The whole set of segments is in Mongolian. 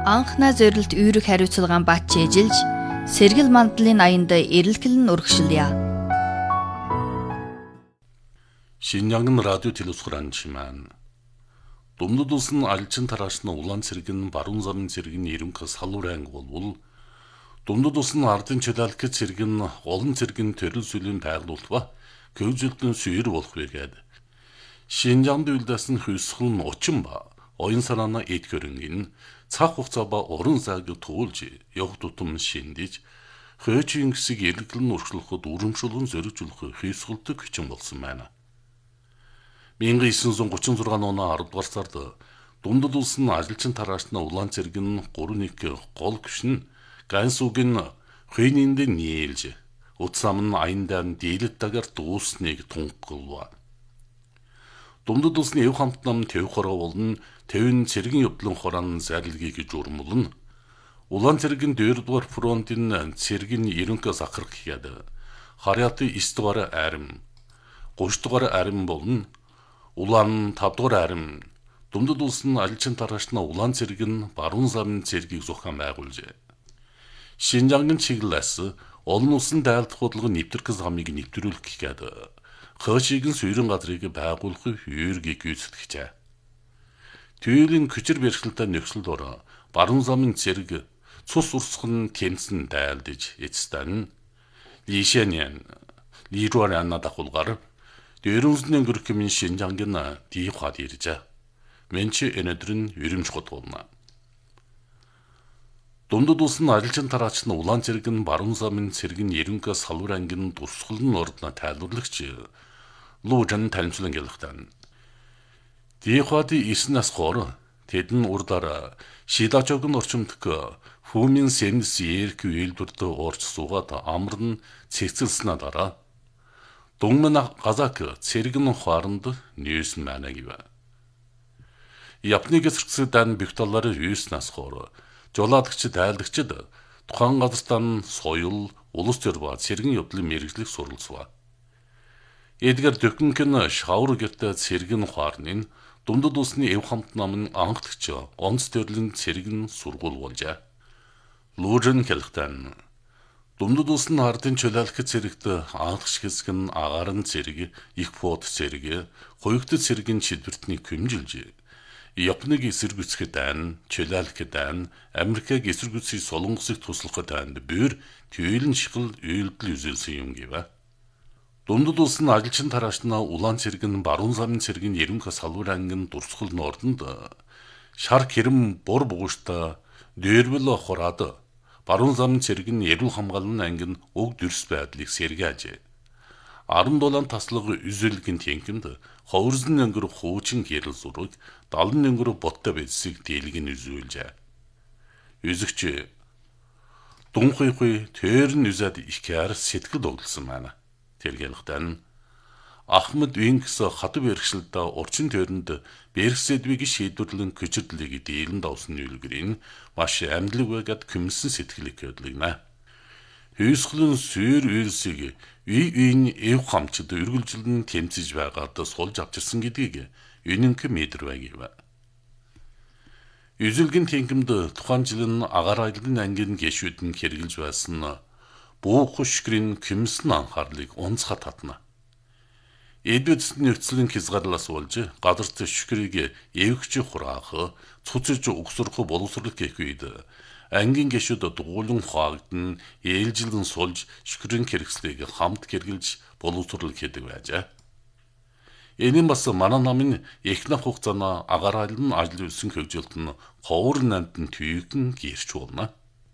Анхна зорилт үүрэг хариуцлагаан бат чэжилж сэргэл мандлын аянд эрэлхэлн урагшилъя. Шинжянган радио телевизхуранчиман. Думдуд улсын алчин тараашны улаан цэргэн баруун замын цэргэн ерөнхий салууран болвол Думдуд улсын ардын чөлөөлөх цэргэн олон цэргэн төрөл сүлийн байгуулалт көжөлтөн сүйр болох байгаад Шинжянганд үйлдсэн хүйсгэл нь учин ба оюун санааны эд хөрөнгөн цаг хугацаа ба уран зайг туулж явах тутам шиндэж хөөчийн хэсэг эргэлэн урагшлахад урамшуулган зоригжуулах хүйсгэлтэй хүчин болсон байна. 1936 оны 10 дугаар сард Думдуд улсын ажилчин тараашны улаан цэргэн 3-1 гол гүшин Гансугийн хүйнинд нийлж утсам нь аяндар дийлэт дагаар дуусныг тунгалва. Думдуд улсны эв хамт нам төв хороо болон төвн цэргэн явдлын хорон зайлгийг журмулна. Улаан цэргэн 2-р фронтын цэргэн ерөнхий сахарх хийад харьяаты 9-р арим 30-р арим болон Улаан 5-р арим Думдуд улсын ажилчин тараашны улаан цэргэн баруун замын цэргийг зохион байгуулжээ. Шинжангийн чиглэлээс олон улсын дайлдах бодлого нэвтрэх замыг нэвтрүүлэх гээд хөөшигийн суурин газрыг байгуулах үүргийг гүйцэтгэжээ. Түйлийн хүчээр бэрхшээлтэй нөхцөл дор баруун замын цэрэг цус урсган тэмцэн дайлдж эцэстэн Лишэньян Лируарана дахулгаар дөрөвсний гүрхмийн Шинжангийн дийхад иржээ. Менчи энэдрэн юримч готволна. Думдуд улсын ажилчин тараачны улаан цэргэн баруун замын цэргэн ерөнхий салуурангын дурсгалын ордно тайлбарлагч Лужан таримслан гэлэхтэн. Дийхад 9 нас хор тэдэн урдаар Шидачогын орчимдох Фумин Сэнс Ерк үйлдвэрт орч суугаад амарн цэцэлснэ дараа Дунгмэн газак цэргэн хооронд ньюс мана гэв. Япны гэсэрчсэн бихталаар 9 нас хор жолоодогч тайлдагчид тухайн газартаа соёл, улс төр ба цэргэн явдлын мэргэжлийг суралцваа. Эдгэр Дöкенкен шавар гэртэ цэргэн хоорны Думдуд улсны эв хамт намын анхдагч онц төрлийн цэргэн сургууль болжээ. Лужин хэлэхдээ Думдуд улсын ардын чөлөөлөх цэрэгт анхдагч хэсэг нь агарын цэрэг, их фот цэрэг, хуйгт цэргийн шилбэртний хэмжилж Япныг эсэргүүцэхэд айн, чөлөөлөхөд айн, Америкийг эсэргүүцэх солонгосыг туслахад айнд бүр түйлийн шигэл үйлдэл үзүүлсэн юм гэв. Думдуд улсын ажилчин тараашны улаан цэргэн баруун замын цэргийн ерөнхий салуурангын дурсгал нордонд шар хэрэм бур бугууштай дээрвэл хораад баруун замын цэргэн эрүүл хамгааллын ангин уг дүрс байдлыг сэргээж 17 таслага үзүүлгийн тэнхимд ховрзон өнгөр хуучин хэрэл зураг 70 өнгөр боттой байдсыг дийлгэн үзүүлжээ. Үзэгч Дунхуйхуй тэрн үзад ихээр сэтгэл догдолсон байна. Тэргэлхтэн Ахмад Винкс хатав бэрхшэлд урчин төрөнд бэрхсэдвийг шийдвэрлэн көчөрлөгийг дийлэн давсан үйлгэрийн маш амьдлаг байгаад күмсэн сэтгэлийг хөдлөгнө. Хүйсгэлэн сүйр үйлсийг үеийн эв хамчд үргэлжлэн тэмцэж байгаад сулж авчирсан гэдгийг үнэнх мэдэрвэ гэв. Үзэлгийн тэнхимд тухайн жил нь агаар айлын ангийн гişүүд нь хэрэгжилж байсан буу хөшгөрийн күмсэн анхаарлыг онцгой татна. Эдвэдс нөхцөлийн хязгаарлаас болж газарт шүхрийг эвгч хураах, цуцж угсрах боловсрол гэх үед ангийн гişүүд дугуулан хаагдсан ээлжилэн сулж шүхрийн хэрэгслийг хамт хэрглэж боловсрол хийдэг байжээ. Энэ бас манай намын эхнэх хугацааны агаар айлын ажил үйлсэн хөгжилт нь ховор намтан түйгэн гэрч болно.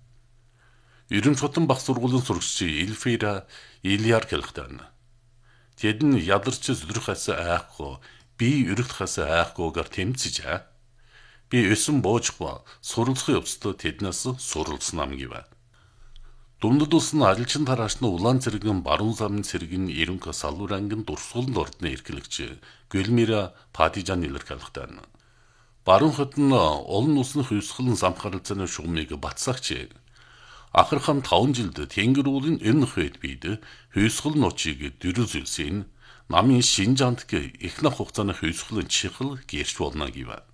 Ерөн чотон бах сургуулийн сурагч Эльфира Ильяр хэлэхдээ тэд нь ядарч зүрхээс айхгүй би өргөхөөс айхгүйгээр тэмцэж би өсөн боожгүй суралцах явцад тэднээс суралцсан ам гэв. Думдуд улсын ажилчин тараашны улаан цэргэн баруун замын цэргийн ерөнхий салуурангын дурсгалын ордны эрхлэгч Гөлмира Падижан илэрхийлэхдээ баруун хот нь олон улсын хүйсгэлэн замхаралцааны шугамыг батсагч ахархан 5 жилд тэнгэр уулын өмнөх үед бид хүйсгэл нуучийг дөрүлзүүлсэн намын Шинжаандх эхнэх хугацааны хүйсгэлэн чихэл гэрч болно гэв.